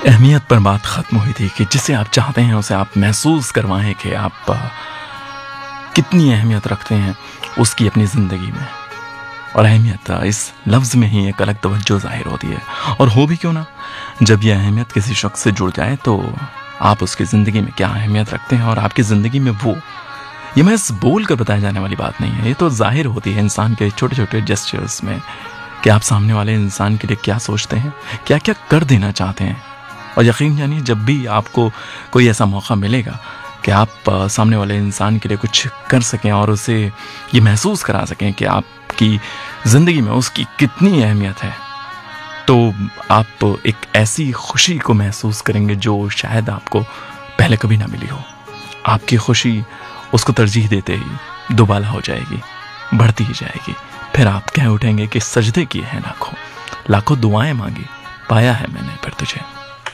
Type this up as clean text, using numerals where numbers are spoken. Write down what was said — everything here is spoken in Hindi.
अहमियत पर बात ख़त्म हुई थी कि जिसे आप चाहते हैं उसे आप महसूस करवाएं कि आप कितनी अहमियत रखते हैं उसकी अपनी ज़िंदगी में। और अहमियत इस लफ्ज़ में ही एक अलग तवज्जो ज़ाहिर होती है। और हो भी क्यों ना, जब यह अहमियत किसी शख्स से जुड़ जाए तो आप उसकी ज़िंदगी में क्या अहमियत रखते हैं और आपकी ज़िंदगी में वो, ये महज बोल कर बताया जाने वाली बात नहीं है। ये तो ज़ाहिर होती है इंसान के छोटे छोटे जेस्चर्स में कि आप सामने वाले इंसान के लिए क्या सोचते हैं, क्या क्या कर देना चाहते हैं। और यकीन जानिए, जब भी आपको कोई ऐसा मौका मिलेगा कि आप सामने वाले इंसान के लिए कुछ कर सकें और उसे ये महसूस करा सकें कि आपकी ज़िंदगी में उसकी कितनी अहमियत है, तो आप एक ऐसी खुशी को महसूस करेंगे जो शायद आपको पहले कभी ना मिली हो। आपकी खुशी उसको तरजीह देते ही दोबाला हो जाएगी, बढ़ती ही जाएगी। फिर आप कह उठेंगे कि सजदे किए हैं लाखों, लाखों दुआएं मांगी, पाया है मैंने